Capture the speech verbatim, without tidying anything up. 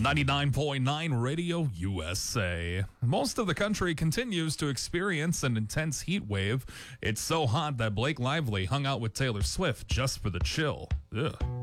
ninety-nine point nine Radio U S A. Most of the country continues to experience an intense heat wave. It's so hot that Blake Lively hung out with Taylor Swift just for the chill. Ugh.